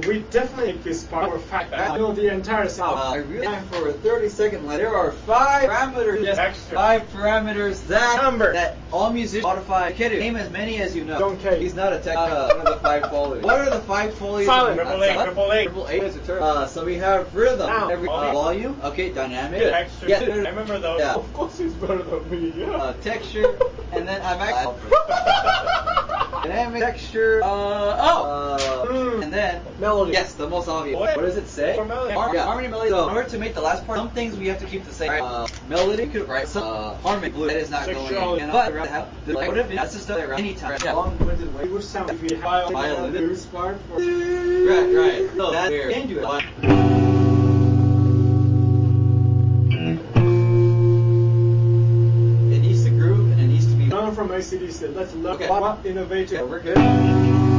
We definitely make this part for a fact. I know the entire sound. I really time for a 30-second line. There are 5 parameters. Yes, extra. 5 parameters that all musicians modify. Kid, name as many as you know. Don't care. He's not a tech. One of the 5 qualities. What are the 5 qualities? Silent. Triple A. Triple A is a term. So we have rhythm. Now. Volume. Okay, dynamic. Extra. Yeah. I remember those. Yeah. Of course he's better than me, yeah. Texture, and then I'm actually dynamic texture. And then Melody. Yes, the most obvious. What? What does it say? For melody. Harmony, melody. So in order to make the last part, some things we have to keep the same. Melody, you could write some harmony. Blue. That is not going in. But whatever. That's just anytime. Yeah. Long-winded way. It would sound if we had Violin. loose part for. Right. So that's where you can do it. It needs to groove and it needs to be. From ACDC. Let's look Okay. what innovative. We're good.